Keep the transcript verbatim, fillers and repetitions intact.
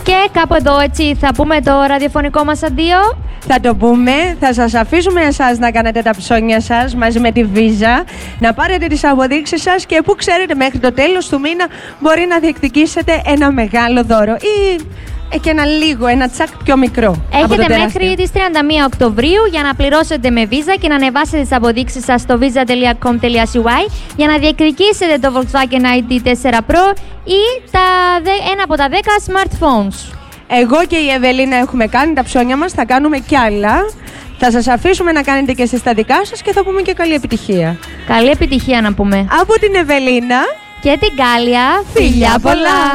Και κάπου εδώ έτσι θα πούμε το ραδιοφωνικό μας αντίο. Θα το πούμε, θα σας αφήσουμε εσάς να κάνετε τα ψώνια σας μαζί με τη Visa, να πάρετε τις αποδείξεις σας και που ξέρετε μέχρι το τέλος του μήνα μπορεί να διεκδικήσετε ένα μεγάλο δώρο ή και ένα λίγο, ένα τσακ πιο μικρό. Έχετε μέχρι τις τριάντα μία Οκτωβρίου για να πληρώσετε με Visa και να ανεβάσετε τις αποδείξεις σας στο visa τελεία com τελεία c y για να διεκδικήσετε το Volkswagen άι ντι τέσσερα Pro ή τα, ένα από τα δέκα smartphones. Εγώ και η Ευελίνα έχουμε κάνει τα ψώνια μας, θα κάνουμε κι άλλα. Θα σας αφήσουμε να κάνετε και εσείς τα δικά σας και θα πούμε και καλή επιτυχία. Καλή επιτυχία να πούμε. Από την Ευελίνα και την Κάλια, φιλιά πολλά!